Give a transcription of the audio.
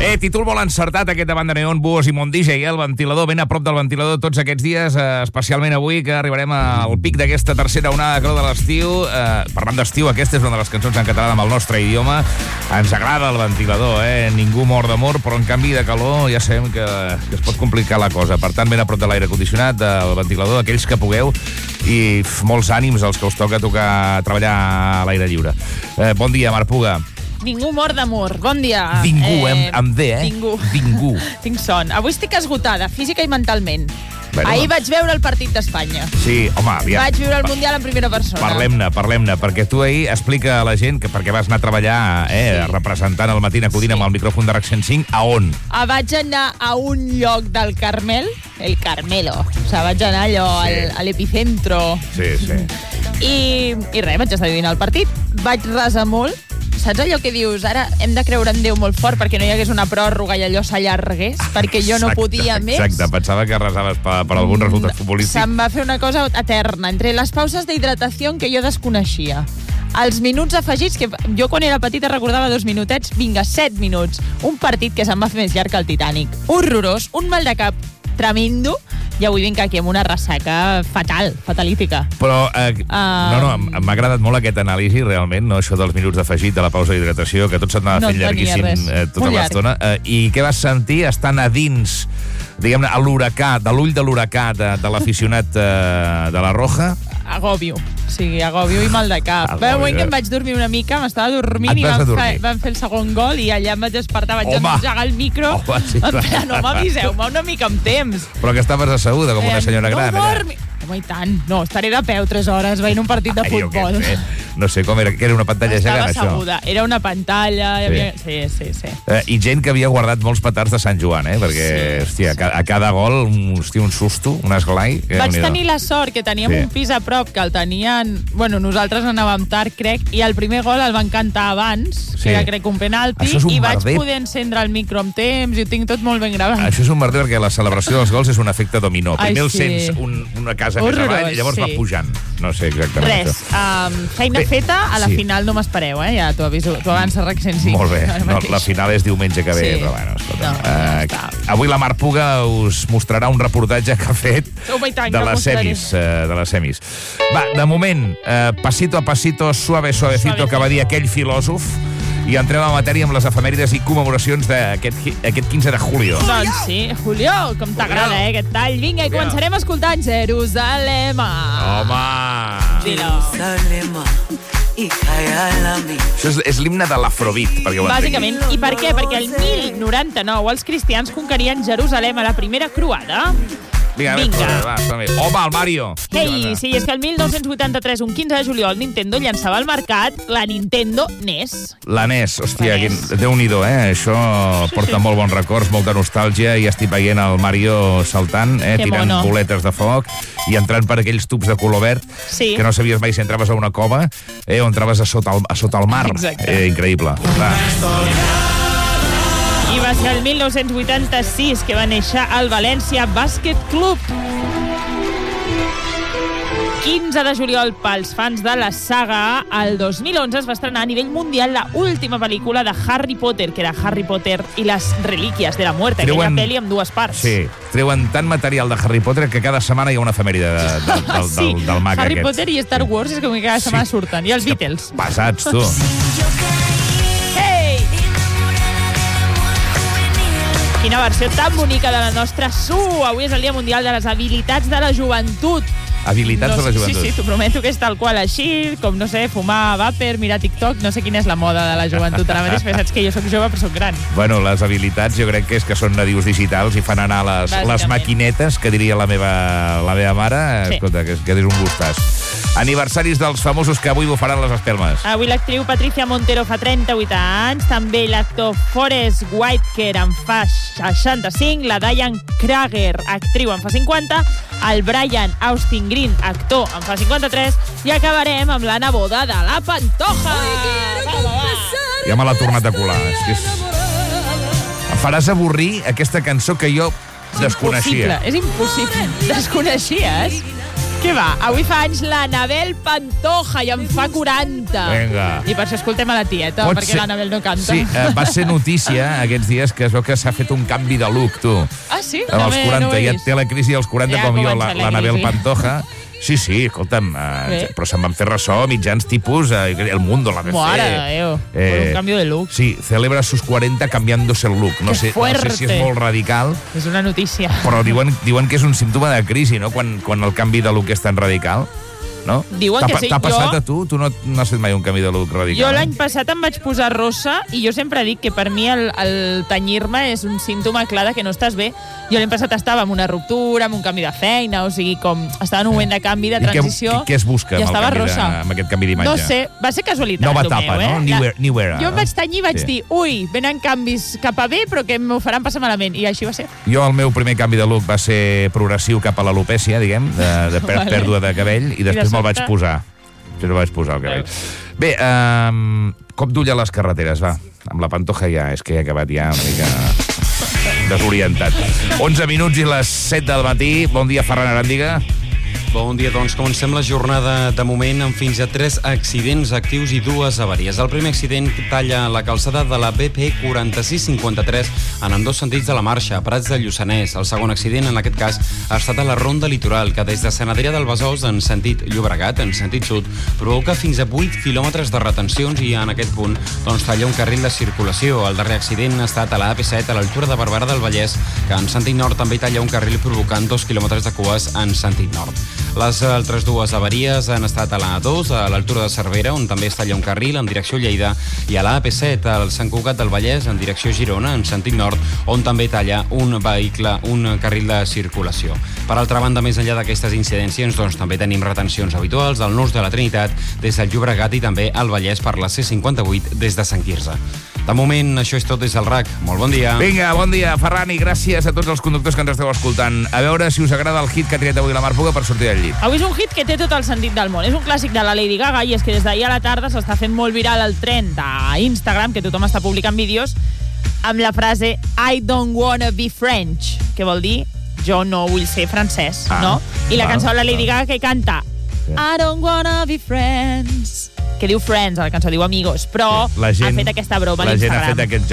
Títol molt encertat aquest davant de Neon, Buos i Mon DJ, el ventilador, ben a prop del ventilador tots aquests dies, especialment avui, que arribarem al pic d'aquesta tercera onada de calor de l'estiu. Parlant d'estiu, aquesta és una de les cançons en català amb el nostre idioma. Ens agrada el ventilador, Ningú mor d'amor, però en canvi de calor ja sabem que es pot complicar la cosa. Per tant, ben a prop de l'aire condicionat, del ventilador, aquells que pugueu, i molts ànims als que us toca treballar a l'aire lliure. Bon dia, Marc Puga. Ningú mor d'amor. Bon dia. Ningú, amb D, Ningú. Tinc son. Avui estic esgotada, física i mentalment. Bueno, ahir vaig veure el partit d'Espanya. Sí, home, aviam. Vaig viure el Mundial en primera persona. Parlem-ne, perquè tu ahir explica a la gent que perquè vas anar a treballar, representant el Matí acudint amb el micròfon de RAC 105, a on? Vaig anar a un lloc del Carmel, el Carmelo. O sigui, vaig anar allò a l'epicentro. Sí. I res, vaig estar vivint el partit. Vaig resar molt. Saps allò que dius, ara hem de creure en Déu molt fort perquè no hi hagués una pròrroga i allò s'allargués, perquè jo no podia més. Exacte, pensava que resaves per algun resultat futbolístic. Se'm va fer una cosa eterna. Entre les pauses d'hidratació que jo desconeixia, els minuts afegits, que jo quan era petita recordava 2 minutets, vinga, 7 minuts. Un partit que se'm va fer més llarg que el Titanic. Horrorós, un mal de cap tremendo, i avui vinc aquí amb una ressaca fatalítica. Però, m'ha agradat molt aquest anàlisi, realment, no? Això dels minuts d'afegit, de la pausa d'hidratació, que tot s'anava fent llarguíssim tota l'estona. I què vas sentir estant a dins, diguem-ne, a l'huracà, de l'ull de l'huracà de l'aficionat de la Roja? Agòbio. Sí, agòbio i mal de cap. Va un moment que em vaig dormir una mica, m'estava dormint i van fer el segon gol i allà em vaig despertar, vaig engegar el micro. No m'aviseu-me una mica amb temps. Però que estaves asseguda com una senyora gran. Home, i tant. No, estaré de peu 3 hores veient un partit de futbol. No sé com era, que era una pantalla gegant, això. Estava asseguda, era una pantalla. Sí. I gent que havia guardat molts petards de Sant Joan, perquè, hòstia, a cada gol, un susto, un esglai. Vaig tenir la sort que teníem un pis a prop que el tenien... Bueno, nosaltres anàvem tard, crec, i el primer gol el van cantar abans, que era, crec, un penalti, i vaig poder encendre el micro amb temps, i ho tinc tot molt ben gravat. Això és un merder, perquè la celebració dels gols és un efecte dominó. Primer el sents una casa més avall, i llavors va pujant. No sé exactament res. Feina feta, a la final no m'espereu, ja t'ho aviso. Tu abans a RAC 105. Molt bé. La final és diumenge que ve, però bueno, escolta. Avui la Marc Puga us mostrarà un reportatge que ha fet de les semis. Va, de moment, pasito a pasito, suavecito, que va dir aquell filòsof, i entrem a matèria amb les efemèrides i commemoracions d'aquest 15 de julio. Doncs sí, Julio, com t'agrada, aquest tall. Vinga, i començarem escoltant Jerusalema. Home! Jerusalema. Això és l'himne de l'Afrobeat, perquè ho entenguis. Bàsicament. I per què? Perquè el 1099 els cristians conquerien Jerusalem a la primera croada. Vinga. Home, el Mario. Sí, és que el 1983, un 15 de juliol, Nintendo llançava al mercat la Nintendo NES. La NES, hòstia, Déu-n'hi-do, Això porta molt bons records, molta nostàlgia, i estic veient el Mario saltant, tirant boletes de foc i entrant per aquells tubs de color verd que no sabies mai si entraves a una cova o entraves a sota el mar. Increïble. I va ser el 1986 que va néixer el València Bàsquet Club. 15 de juliol, pels fans de la saga, el 2011 es va estrenar a nivell mundial la última pel·lícula de Harry Potter, que era Harry Potter i les relíquies de la muerte, aquella pel·li amb 2 parts. Sí, treuen tant material de Harry Potter que cada setmana hi ha una efemèride del mag Harry Potter i Star Wars és com que cada setmana surten. I els Beatles. Passats, tu. Quina versió tan bonica de la nostra Su! Avui és el Dia Mundial de les Habilitats de la Joventut. Habilitats de la joventut. Sí, t'ho prometo que és tal qual així, com, no sé, fumar vàper, mirar TikTok, no sé quina és la moda de la joventut ara mateix, perquè saps que jo soc jove però soc gran. Bueno, les habilitats jo crec que és que són nadius digitals i fan anar les maquinetes, que diria la meva mare, escolta, que és un gustàs. Aniversaris dels famosos que avui bufaran les espelmes. Avui l'actriu Patricia Montero fa 38 anys, també l'actor Forrest Whitaker en fa 65, la Diane Kruger, actriu, en fa 50, el Brian Austin Green, actor, en fa 53, i acabarem amb la neboda de la Pantoja. Ja me l'ha tornat a colar. Em faràs avorrir aquesta cançó que jo desconeixia. És impossible. Desconeixies? Què va? Avui fa anys la Nabel Pantoja i en fa 40. canta. Vinga. I per això escoltem a la tieta, perquè l'Anabel no canta. Sí, va ser notícia aquests dies que es veu que s'ha fet un canvi de look, tu. Ah, sí? Amb els 40, ja té la crisi dels 40 com jo, l'Anabel Pantoja. Sí, escolta'm, però se'n van fer ressò mitjans tipus El Mundo, la BBC. Mare de Déu, un canvi de look. Sí, celebra sus 40 cambiándose el look. No sé si és molt radical. És una notícia. Però diuen que és un símptoma de crisi, no?, quan el canvi de look és tan radical. No? Diuen que sí. T'ha passat a tu? Tu no has fet mai un canvi de look radical? Jo l'any passat em vaig posar rossa i jo sempre dic que per mi el tenyir-me és un símptoma clar de que no estàs bé. Jo l'any passat estava amb una ruptura, amb un canvi de feina, o sigui, com estava en un moment de canvi, de transició. I què es busca amb aquest canvi d'imatge? No sé, va ser casualitat. Nova etapa, no? New era. Jo em vaig tenyir i vaig dir, venen canvis cap a bé, però que m'ho faran passar malament. I així va ser. Jo el meu primer canvi de look va ser progressiu cap a l'alopècia, diguem, de pèrdua de cabell, i després me'l vaig posar. El cabell. Bé, cop d'ull a les carreteres, va. Amb la Pantoja ja, és que he acabat ja una mica desorientat. 11 minuts i les 7 del matí. Bon dia, Ferran Aràndiga. Bon dia, doncs comencem la jornada de moment amb fins a 3 accidents actius i 2 avaries. El primer accident talla la calçada de la BP 4653 en ambdós sentits de la marxa, a Prats de Lluçanès. El segon accident, en aquest cas, ha estat a la Ronda Litoral, que des de Sant Adrià del Besòs, en sentit Llobregat, en sentit sud, provoca fins a 8 quilòmetres de retencions i en aquest punt talla un carril de circulació. El darrer accident ha estat a la AP7, a l'altura de Barberà del Vallès, que en sentit nord també talla un carril provocant 2 quilòmetres de cues en sentit nord. Les altres 2 avaries han estat a la A2, a l'altura de Cervera, on també es talla un carril en direcció Lleida, i a la AP7, al Sant Cugat del Vallès, en direcció Girona, en sentit nord, on també talla un carril de circulació. Per altra banda, més enllà d'aquestes incidències, doncs també tenim retencions habituals del Nus de la Trinitat des del Llobregat i també al Vallès per la C58 des de Sant Quirze. De moment, això és tot des del RAC. Molt bon dia. Vinga, bon dia, Ferran, i gràcies a tots els conductors que ens esteu escoltant. A veure si us agrada el hit que ha triat avui la Mar Puga per sortir del llit. Avui és un hit que té tot el sentit del món. És un clàssic de la Lady Gaga i és que des d'ahir a la tarda s'està fent molt viral el tren d'Instagram, que tothom està publicant vídeos, amb la frase I don't wanna be French, que vol dir jo no vull ser francès, no? I la cançó de la Lady Gaga que canta I don't wanna be friends, que diu friends, a la cançó diu amigos, però ha fet aquesta broma a l'Instagram. La gent ha fet aquest